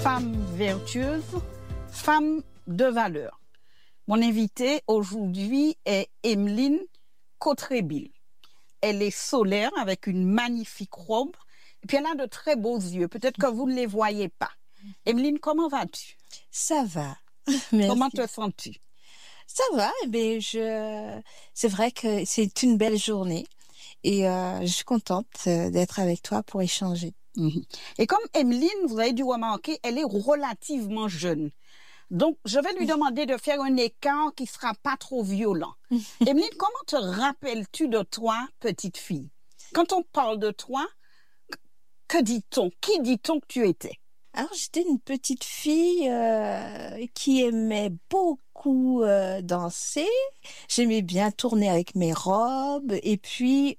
femme vertueuse, femme de valeur. Mon invitée aujourd'hui est Emeline Cotrebil. Elle est solaire avec une magnifique robe et puis elle a de très beaux yeux. Peut-être que vous ne les voyez pas. Emeline, comment vas-tu? Ça va. Merci. Comment te sens-tu? Ça va. C'est vrai que c'est une belle journée et je suis contente d'être avec toi pour échanger. Et comme Emeline, vous avez dû remarquer, elle est relativement jeune. Donc, je vais lui demander de faire un écart qui ne sera pas trop violent. Emeline, comment te rappelles-tu de toi, petite fille? Quand on parle de toi, que dit-on? Qui dit-on que tu étais? Alors, j'étais une petite fille qui aimait beaucoup danser. J'aimais bien tourner avec mes robes. Et puis,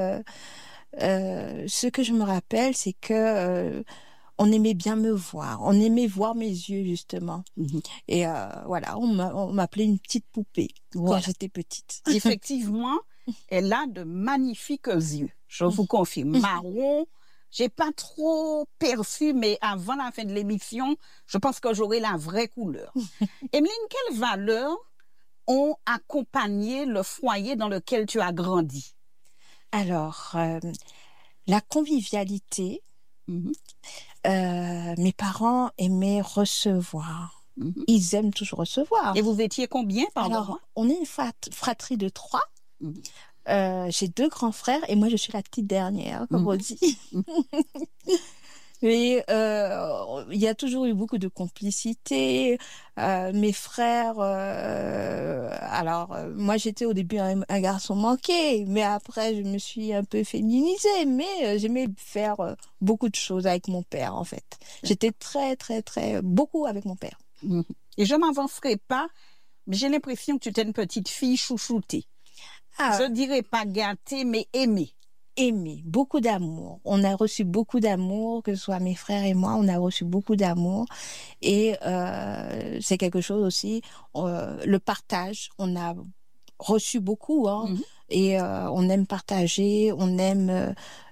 ce que je me rappelle, c'est que on aimait bien me voir. On aimait voir mes yeux, justement. Et voilà, on m'appelait une petite poupée quand j'étais petite. Effectivement, elle a de magnifiques yeux. Je vous confirme. Marron. J'ai pas trop perçu, mais avant la fin de l'émission, je pense que j'aurai la vraie couleur. Emeline, quelles valeurs ont accompagné le foyer dans lequel tu as grandi? Alors, la convivialité. Mes parents aimaient recevoir. Ils aiment toujours recevoir. Et vous étiez combien, pardon? Alors, on est une fratrie de 3. J'ai 2 grands frères et moi je suis la petite dernière, comme on dit. Mais il y a toujours eu beaucoup de complicité. Mes frères, moi j'étais au début un garçon manqué, mais après je me suis un peu féminisée. Mais j'aimais faire beaucoup de choses avec mon père en fait. J'étais très beaucoup avec mon père. Et je m'avancerai pas, mais j'ai l'impression que tu étais une petite fille chouchoutée. Je dirais pas gâtée, mais aimée. Aimée, beaucoup d'amour. On a reçu beaucoup d'amour, que ce soit mes frères et moi, on a reçu beaucoup d'amour. Et c'est quelque chose aussi, le partage, on a reçu beaucoup. Et on aime partager, on aime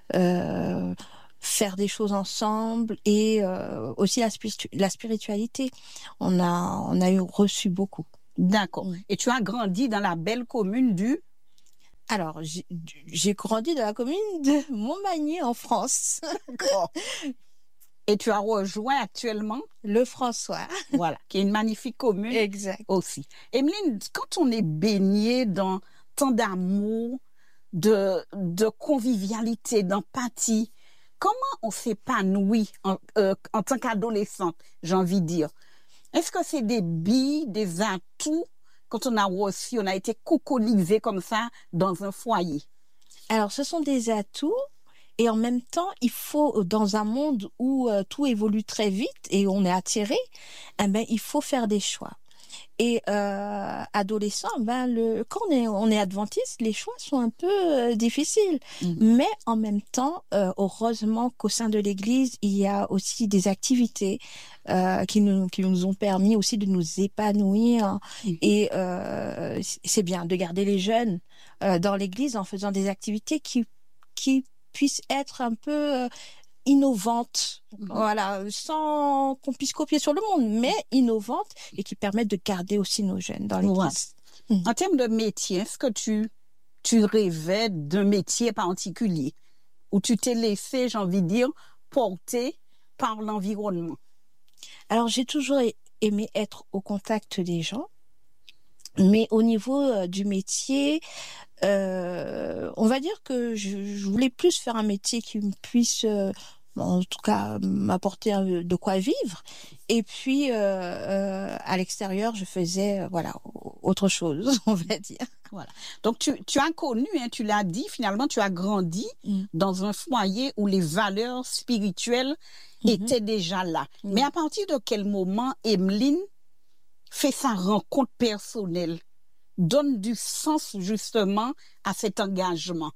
faire des choses ensemble et aussi la spiritualité. On a reçu beaucoup. D'accord. Et tu as grandi dans la belle commune du... Alors, j'ai grandi dans la commune de Montmagny en France. D'accord. Et tu as rejoint actuellement le François. Voilà, qui est une magnifique commune. Exact. Aussi. Emeline, quand on est baigné dans tant d'amour, de convivialité, d'empathie, comment on s'épanouit en tant qu'adolescente, j'ai envie de dire? Est-ce que c'est des billes, des atouts quand on a reçu, on a été cocoonisé comme ça dans un foyer? Alors, ce sont des atouts et en même temps, il faut, dans un monde où tout évolue très vite et on est attiré, il faut faire des choix. Et adolescent, quand on est adventiste, les choix sont un peu difficiles. Mais en même temps, heureusement qu'au sein de l'Église, il y a aussi des activités qui nous ont permis aussi de nous épanouir. Et c'est bien de garder les jeunes dans l'Église en faisant des activités qui puissent être un peu innovantes, voilà, sans qu'on puisse copier sur le monde, mais innovantes et qui permettent de garder aussi nos jeunes dans l'Église. En termes de métier, est-ce que tu rêvais d'un métier particulier où tu t'es laissé, j'ai envie de dire, porter par l'environnement? Alors, j'ai toujours aimé être au contact des gens, mais au niveau du métier, on va dire que je voulais plus faire un métier qui me puisse, en tout cas, m'apporter de quoi vivre. Et puis, à l'extérieur, je faisais, autre chose, on va dire. Voilà. Donc, tu as connu, tu l'as dit, finalement, tu as grandi dans un foyer où les valeurs spirituelles étaient déjà là. Mais à partir de quel moment Emeline fait sa rencontre personnelle, donne du sens justement à cet engagement?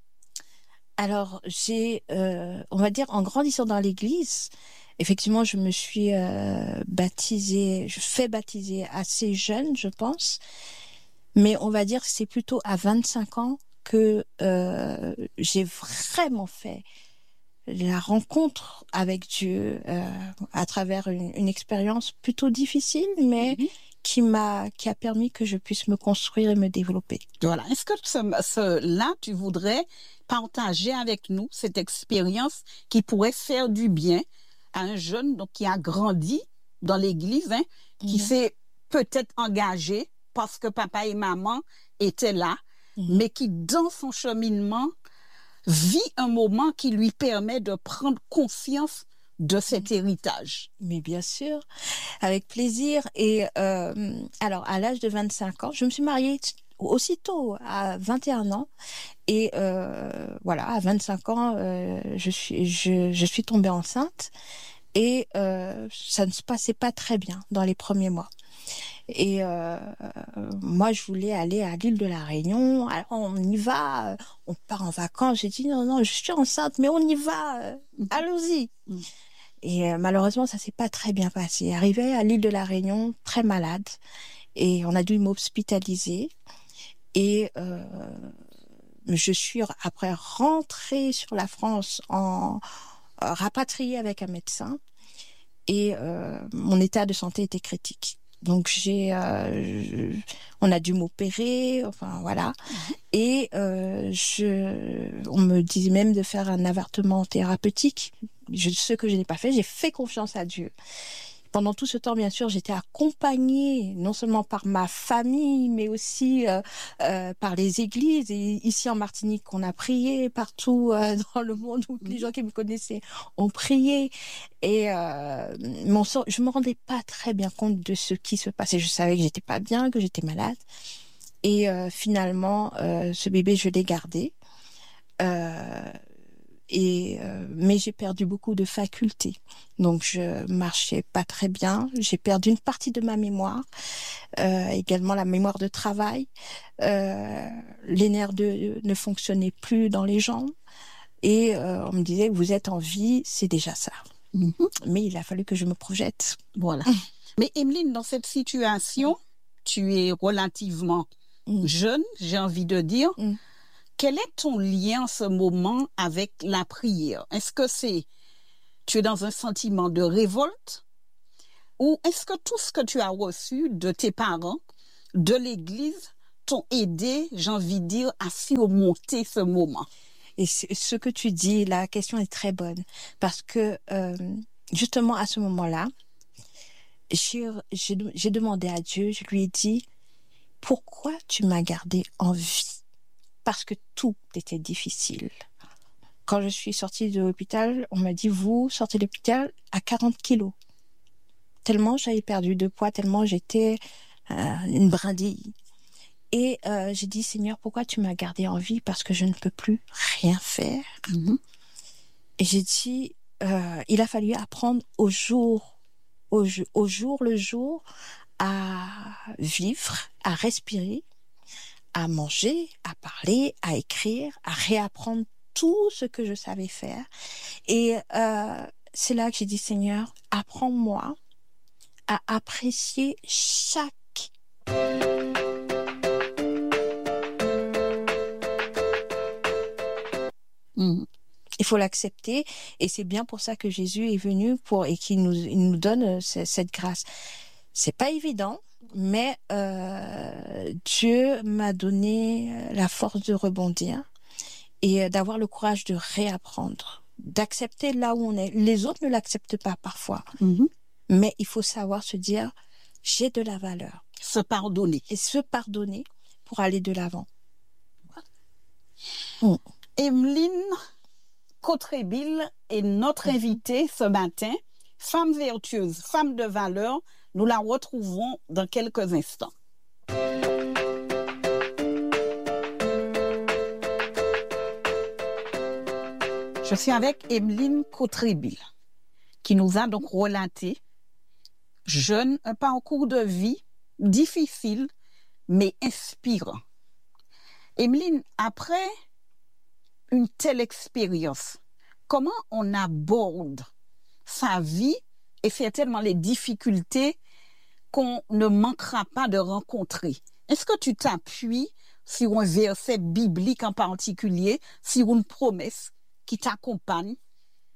Alors, on va dire, en grandissant dans l'Église, effectivement, je me suis fait baptiser assez jeune, je pense. Mais on va dire que c'est plutôt à 25 ans que j'ai vraiment fait la rencontre avec Dieu à travers une expérience plutôt difficile, mais qui a permis que je puisse me construire et me développer. Voilà. Est-ce que là, tu voudrais partager avec nous cette expérience qui pourrait faire du bien à un jeune donc, qui a grandi dans l'Église, qui s'est peut-être engagé parce que papa et maman étaient là, mais qui, dans son cheminement, vit un moment qui lui permet de prendre conscience de cet héritage. Mais bien sûr, avec plaisir. Et alors, à l'âge de 25 ans, je me suis mariée aussitôt à 21 ans. Et voilà, à 25 ans, je suis tombée enceinte. Et ça ne se passait pas très bien dans les premiers mois. Et moi, je voulais aller à l'île de la Réunion. Alors, on y va, on part en vacances. J'ai dit, non, je suis enceinte, mais on y va, allons-y. Et malheureusement, ça s'est pas très bien passé. Arrivé à l'île de la Réunion, très malade. Et on a dû m'hospitaliser. Et je suis après rentrée sur la France rapatriée avec un médecin. Et mon état de santé était critique. Donc on a dû m'opérer, enfin voilà. Et on me disait même de faire un avortement thérapeutique. Ce que je n'ai pas fait, j'ai fait confiance à Dieu. Pendant tout ce temps, bien sûr, j'étais accompagnée non seulement par ma famille, mais aussi par les églises. Et ici en Martinique, on a prié partout dans le monde où les gens qui me connaissaient ont prié. Et je me rendais pas très bien compte de ce qui se passait. Je savais que j'étais pas bien, que j'étais malade. Et finalement, ce bébé, je l'ai gardé. Mais j'ai perdu beaucoup de facultés. Donc, je marchais pas très bien. J'ai perdu une partie de ma mémoire, également la mémoire de travail. Les nerfs ne fonctionnaient plus dans les jambes. Et on me disait, vous êtes en vie, c'est déjà ça. Mais il a fallu que je me projette. Voilà. Mais Emeline, dans cette situation, tu es relativement jeune, j'ai envie de dire. Quel est ton lien en ce moment avec la prière? Est-ce que tu es dans un sentiment de révolte? Ou est-ce que tout ce que tu as reçu de tes parents, de l'Église, t'ont aidé, j'ai envie de dire, à surmonter ce moment? Et ce que tu dis, la question est très bonne. Parce que, justement, à ce moment-là, j'ai demandé à Dieu, je lui ai dit, pourquoi tu m'as gardé en vie? Parce que tout était difficile. Quand je suis sortie de l'hôpital, on m'a dit, vous sortez de l'hôpital à 40 kilos. Tellement j'avais perdu de poids, tellement j'étais une brindille. Et j'ai dit, Seigneur, pourquoi tu m'as gardée en vie? Parce que je ne peux plus rien faire. Et j'ai dit, il a fallu apprendre au jour le jour, à vivre, à respirer, à manger, à parler, à écrire, à réapprendre tout ce que je savais faire. Et c'est là que j'ai dit, Seigneur, apprends-moi à apprécier chaque... Il faut l'accepter, et c'est bien pour ça que Jésus est venu et qu'il nous donne cette grâce. C'est pas évident, mais Dieu m'a donné la force de rebondir et d'avoir le courage de réapprendre, d'accepter là où on est. Les autres ne l'acceptent pas parfois, mais il faut savoir se dire, j'ai de la valeur. Se pardonner. Et se pardonner pour aller de l'avant. Emeline Cotrébil est notre invitée ce matin. Femme vertueuse, femme de valeur. Nous la retrouvons dans quelques instants. Je suis avec Emeline Cotrébil, qui nous a donc relaté, jeune, un parcours de vie difficile, mais inspirant. Emeline, après une telle expérience, comment on aborde sa vie et certainement les difficultés qu'on ne manquera pas de rencontrer? Est-ce que tu t'appuies sur un verset biblique en particulier, sur une promesse qui t'accompagne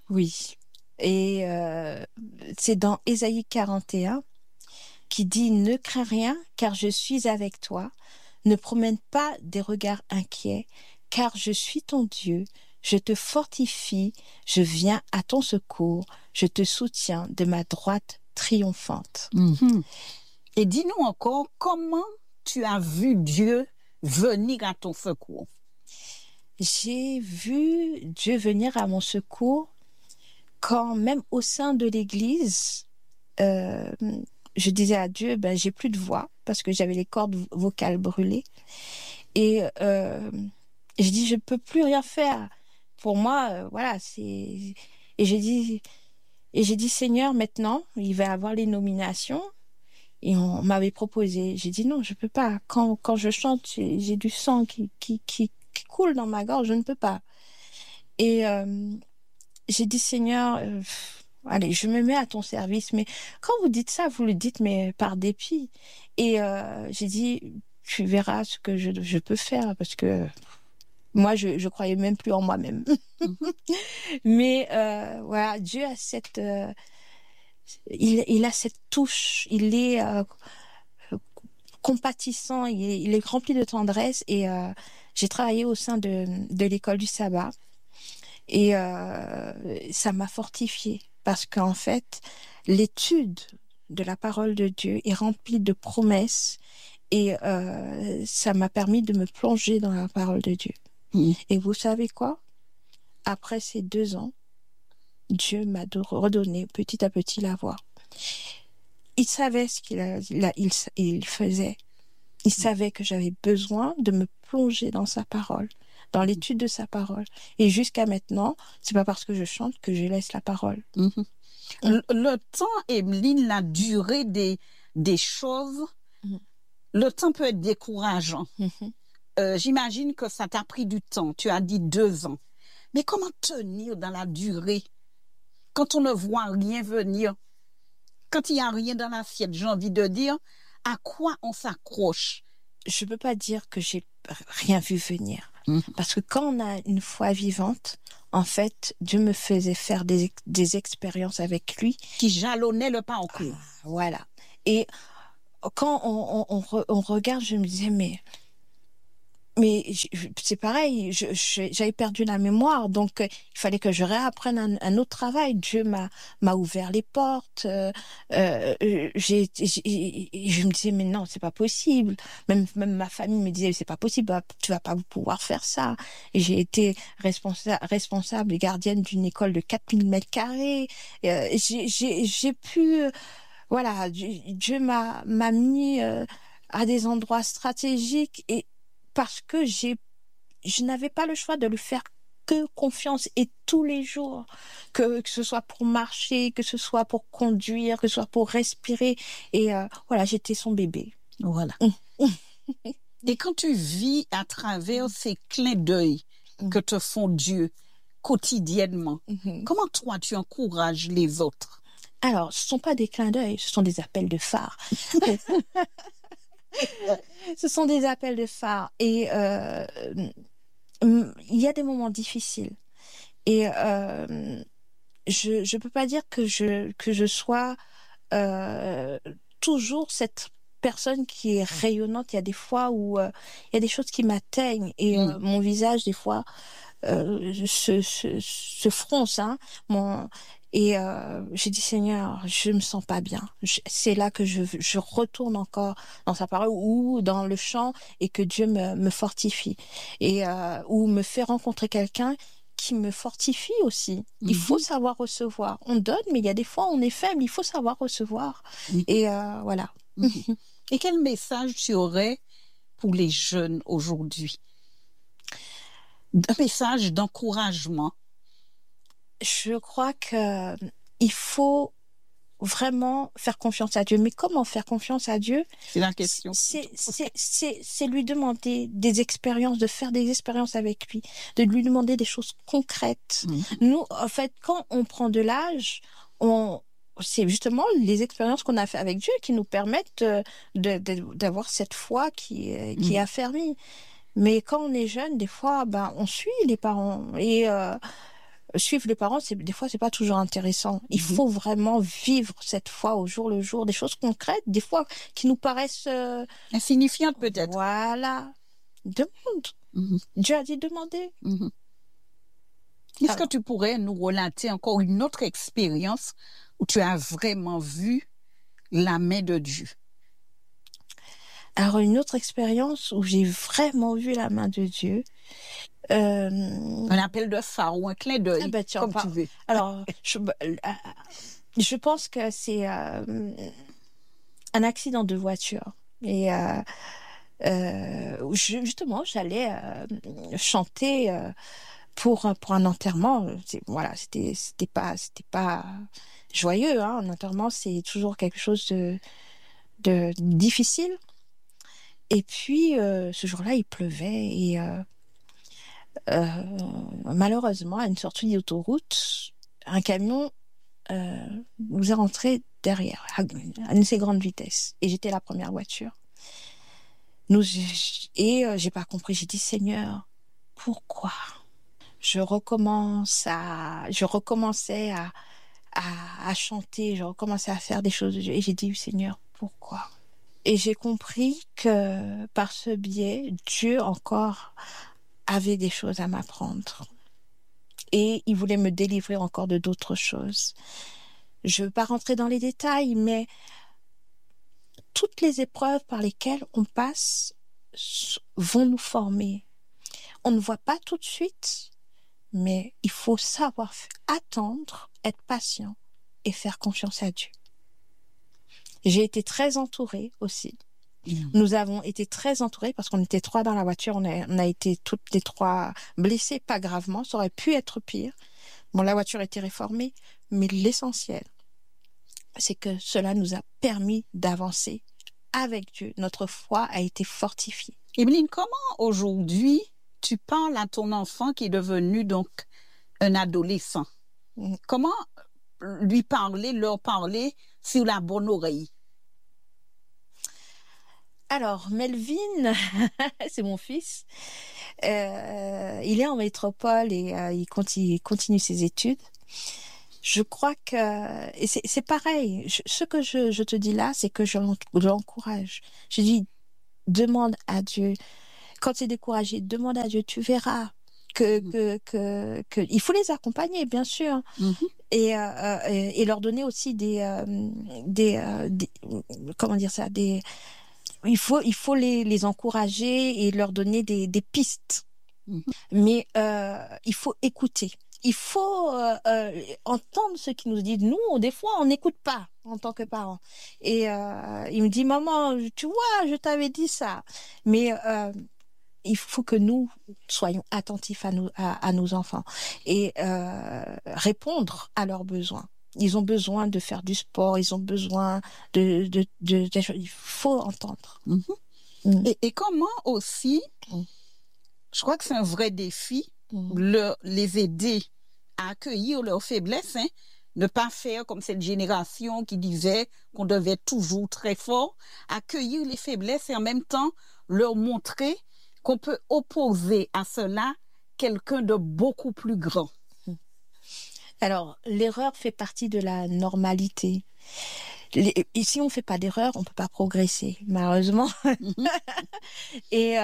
Oui. Et c'est dans Ésaïe 41 qui dit: Ne crains rien, car je suis avec toi. Ne promène pas des regards inquiets, car je suis ton Dieu. Je te fortifie, je viens à ton secours, je te soutiens de ma droite triomphante. Mhm. Et dis-nous encore, comment tu as vu Dieu venir à ton secours? J'ai vu Dieu venir à mon secours quand même au sein de l'Église, euh, je disais à Dieu, ben, j'ai plus de voix parce que j'avais les cordes vocales brûlées. Et je dis, je peux plus rien faire. Pour moi, voilà, c'est... Et j'ai dit, Seigneur, maintenant, il va y avoir les nominations. Et on m'avait proposé. J'ai dit, non, je peux pas. Quand je chante, j'ai du sang qui coule dans ma gorge, je ne peux pas. Et j'ai dit, Seigneur, allez, je me mets à ton service. Mais quand vous dites ça, vous le dites, mais par dépit. Et j'ai dit, tu verras ce que je peux faire parce que moi, je croyais même plus en moi-même. Mais voilà, Dieu a il a cette touche. Il est compatissant, il est rempli de tendresse. Et j'ai travaillé au sein de l'école du sabbat. Et ça m'a fortifiée parce qu'en fait, l'étude de la parole de Dieu est remplie de promesses et ça m'a permis de me plonger dans la parole de Dieu. Et vous savez quoi? Après ces 2 ans, Dieu m'a redonné petit à petit la voix. Il savait ce il faisait. Il savait que j'avais besoin de me plonger dans sa parole, dans l'étude de sa parole. Et jusqu'à maintenant, c'est pas parce que je chante que je laisse la parole. Le temps, Emeline, la durée des choses, le temps peut être décourageant. J'imagine que ça t'a pris du temps. Tu as dit 2 ans. Mais comment tenir dans la durée quand on ne voit rien venir? Quand il n'y a rien dans l'assiette, j'ai envie de dire, à quoi on s'accroche? Je peux pas dire que j'ai rien vu venir. Parce que quand on a une foi vivante, en fait, Dieu me faisait faire des expériences avec lui. Qui jalonnait le parcours. Voilà. Et quand on regarde, je me disais, mais c'est pareil, j'avais perdu la mémoire, donc il fallait que je réapprenne un autre travail. Dieu m'a ouvert les portes. Je me disais, mais non, c'est pas possible. Même ma famille me disait, c'est pas possible, tu vas pas pouvoir faire ça. Et j'ai été responsable et gardienne d'une école de 4000 mètres carrés. J'ai pu, voilà, Dieu m'a mis à des endroits stratégiques et parce que je n'avais pas le choix de lui faire que confiance et tous les jours, que ce soit pour marcher, que ce soit pour conduire, que ce soit pour respirer. Et voilà, j'étais son bébé. Voilà. Et quand tu vis à travers ces clins d'œil que te font Dieu quotidiennement, comment toi tu encourages les autres? Alors, ce ne sont pas des clins d'œil, ce sont des appels de phare. Ce sont des appels de phare. Et il y a des moments difficiles. Et je peux pas dire que je sois toujours cette personne qui est rayonnante. Il y a des fois où il y a des choses qui m'atteignent et mon visage, des fois, se fronce. Hein, et j'ai dit, Seigneur, je me sens pas bien. C'est là que je retourne encore dans sa parole ou dans le chant et que Dieu me fortifie. Et ou me fait rencontrer quelqu'un qui me fortifie aussi. Il faut savoir recevoir. On donne, mais il y a des fois, on est faible. Il faut savoir recevoir. Et voilà. Et quel message tu aurais pour les jeunes aujourd'hui? Un message d'encouragement. Je crois que il faut vraiment faire confiance à Dieu. Mais comment faire confiance à Dieu? C'est la question. C'est lui demander des expériences, de faire des expériences avec lui, de lui demander des choses concrètes. Nous, en fait, quand on prend de l'âge, c'est justement les expériences qu'on a fait avec Dieu qui nous permettent d'avoir cette foi qui est affermie. Mais quand on est jeune, des fois, on suit les parents et suivre les parents, des fois, c'est pas toujours intéressant. Il faut vraiment vivre cette foi au jour le jour, des choses concrètes, des fois qui nous paraissent insignifiantes peut-être. Voilà. Demande. Dieu a dit demander. Est-ce que tu pourrais nous relater encore une autre expérience où tu as vraiment vu la main de Dieu? Alors, une autre expérience où j'ai vraiment vu la main de Dieu. Un appel de phare ou un clin d'œil, comme tu veux. Alors, je pense que c'est un accident de voiture. Et justement, j'allais chanter pour un enterrement. Voilà, c'était pas joyeux, hein. Un enterrement, c'est toujours quelque chose de difficile. Et puis, ce jour-là, il pleuvait et malheureusement, à une sortie d'autoroute, un camion nous est rentré derrière, à une assez grande vitesse. Et j'étais la première voiture. J'ai pas compris. J'ai dit, Seigneur, pourquoi? Je recommençais à chanter, je recommençais à faire des choses de Dieu. Et j'ai dit, Seigneur, pourquoi? Et j'ai compris que par ce biais, Dieu encore avait des choses à m'apprendre. Et il voulait me délivrer encore de d'autres choses. Je ne veux pas rentrer dans les détails, mais toutes les épreuves par lesquelles on passe vont nous former. On ne voit pas tout de suite, mais il faut savoir attendre, être patient et faire confiance à Dieu. J'ai été très entourée aussi. Nous avons été très entourés parce qu'on était 3 dans la voiture. On a été toutes les 3 blessées, pas gravement. Ça aurait pu être pire. Bon, la voiture était réformée, mais l'essentiel, c'est que cela nous a permis d'avancer avec Dieu. Notre foi a été fortifiée. Emeline, comment aujourd'hui tu parles à ton enfant qui est devenu donc un adolescent? Comment leur parler sur la bonne oreille? Alors, Melvin, c'est mon fils. Il est en métropole et il continue ses études. Je crois que c'est pareil. Ce que je te dis là, c'est que je l'encourage. Je dis, demande à Dieu. Quand tu es découragé, demande à Dieu. Tu verras que il faut les accompagner, bien sûr. Et leur donner aussi comment dire ça, il faut les encourager et leur donner des pistes. Mais il faut écouter. Il faut entendre ce qu'ils nous disent. Nous, des fois, on n'écoute pas en tant que parents. Et il me dit, maman, tu vois, je t'avais dit ça. Mais il faut que nous soyons attentifs à nos enfants et répondre à leurs besoins. Ils ont besoin de faire du sport, ils ont besoin de il faut entendre. Et comment aussi, je crois que c'est un vrai défi, les aider à accueillir leurs faiblesses, hein, ne pas faire comme cette génération qui disait qu'on devait être toujours très fort, accueillir les faiblesses et en même temps leur montrer qu'on peut opposer à cela quelqu'un de beaucoup plus grand. Alors, l'erreur fait partie de la normalité. Et si on ne fait pas d'erreur, on ne peut pas progresser, malheureusement. Et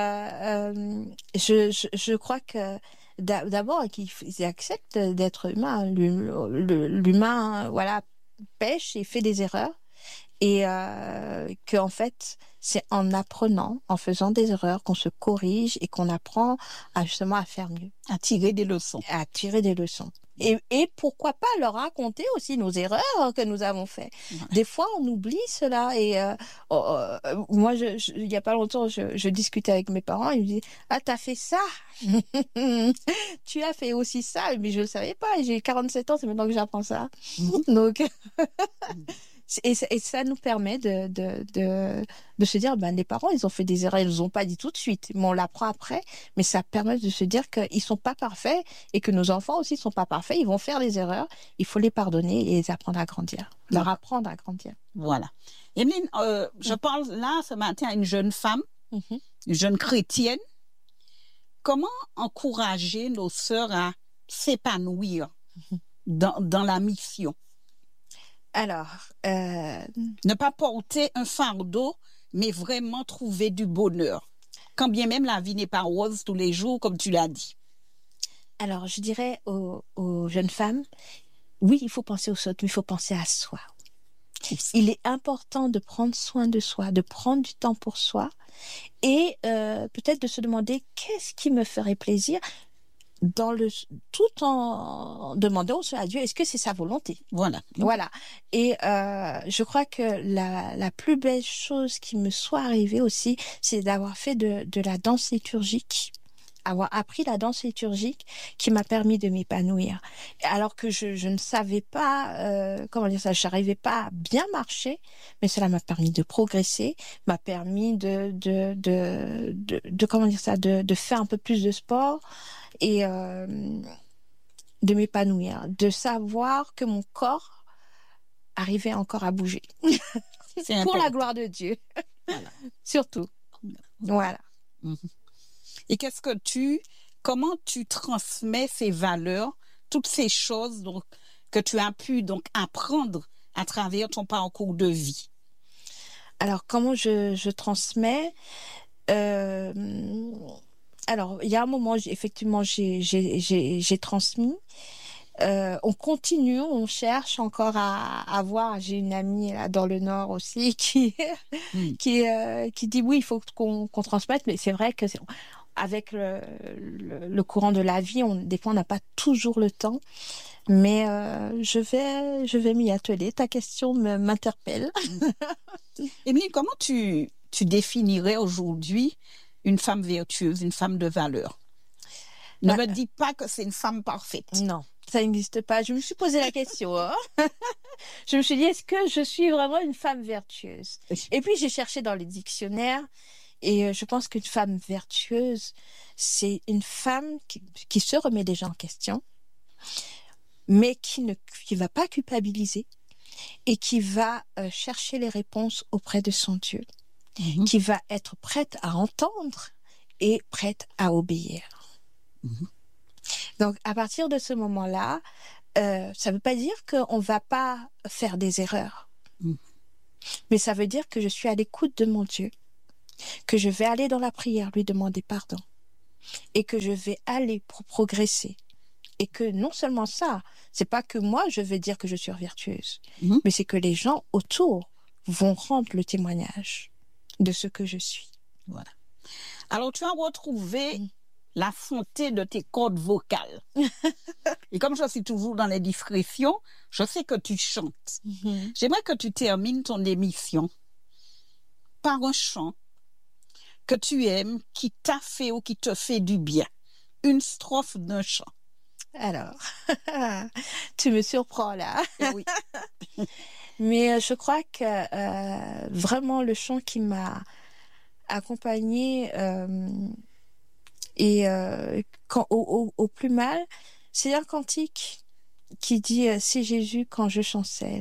je crois que d'abord qu'ils acceptent d'être humains. L'humain, voilà, pêche et fait des erreurs. Et que en fait, c'est en apprenant, en faisant des erreurs, qu'on se corrige et qu'on apprend justement à faire mieux. À tirer des leçons. À tirer des leçons. Et pourquoi pas leur raconter aussi nos erreurs que nous avons faites. Ouais. Des fois, on oublie cela. Et moi, il n'y a pas longtemps, je discutais avec mes parents. Ils me disaient, ah, t'as fait ça. Tu as fait aussi ça. Mais je ne le savais pas. J'ai 47 ans, c'est maintenant que j'apprends ça. Donc... Et ça nous permet de se dire, ben, les parents, ils ont fait des erreurs, ils nous ont pas dit tout de suite, mais on l'apprend après. Mais ça permet de se dire qu'ils sont pas parfaits et que nos enfants aussi sont pas parfaits. Ils vont faire des erreurs. Il faut les pardonner et les apprendre à grandir. Leur apprendre à grandir. Voilà. Emeline, je parle là ce matin à une jeune femme, une jeune chrétienne. Comment encourager nos sœurs à s'épanouir dans la mission? Alors, Ne pas porter un fardeau, mais vraiment trouver du bonheur. Quand bien même la vie n'est pas rose tous les jours, comme tu l'as dit. alors, je dirais aux jeunes femmes, oui, il faut penser aux autres, mais il faut penser à soi. Il est important de prendre soin de soi, de prendre du temps pour soi et peut-être de se demander qu'est-ce qui me ferait plaisir tout en demandant à Dieu, est-ce que c'est sa volonté? Voilà. Voilà. Et je crois que la plus belle chose qui me soit arrivée aussi, c'est d'avoir fait de la danse liturgique, avoir appris la danse liturgique qui m'a permis de m'épanouir. Alors que je ne savais pas, comment dire ça, je n'arrivais pas à bien marcher, mais cela m'a permis de progresser, m'a permis comment dire ça, de faire un peu plus de sport et de m'épanouir, de savoir que mon corps arrivait encore à bouger. C'est Pour la important. gloire de Dieu. Voilà. Surtout. Voilà. Mhm. Et comment tu transmets ces valeurs, toutes ces choses donc, que tu as pu donc apprendre à travers ton parcours de vie? Alors, comment je transmets euh, Alors, il y a un moment, effectivement, j'ai transmis. On continue, on cherche encore à voir. J'ai une amie là dans le Nord aussi Mm. qui dit oui, il faut qu'on transmette, mais c'est vrai que avec le courant de la vie, des fois on n'a pas toujours le temps, mais je vais m'y atteler. Ta question m'interpelle. Émilie, comment tu définirais aujourd'hui une femme vertueuse, une femme de valeur? Ne me dis pas que c'est une femme parfaite. Non, ça n'existe pas. Je me suis posé la question. Hein. Je me suis dit, est-ce que je suis vraiment une femme vertueuse? Et puis j'ai cherché dans les dictionnaires et je pense qu'une femme vertueuse, c'est une femme qui se remet déjà en question, mais qui va pas culpabiliser et qui va chercher les réponses auprès de son Dieu, qui va être prête à entendre et prête à obéir. Donc, à partir de ce moment-là, ça ne veut pas dire qu'on ne va pas faire des erreurs. Mais ça veut dire que je suis à l'écoute de mon Dieu, que je vais aller dans la prière, lui demander pardon, et que je vais aller pour progresser. Et que non seulement ça, c'est pas que moi je vais dire que je suis vertueuse, mais c'est que les gens autour vont rendre le témoignage de ce que je suis. Voilà. Alors, tu as retrouvé la santé de tes cordes vocales. Et comme je suis toujours dans les discrétions, je sais que tu chantes. J'aimerais que tu termines ton émission par un chant que tu aimes, qui t'a fait ou qui te fait du bien. Une strophe d'un chant. Alors, tu me surprends là. Oui. Mais je crois que vraiment le chant qui m'a accompagnée et au plus mal, c'est un cantique qui dit « C'est Jésus quand je chancelle ».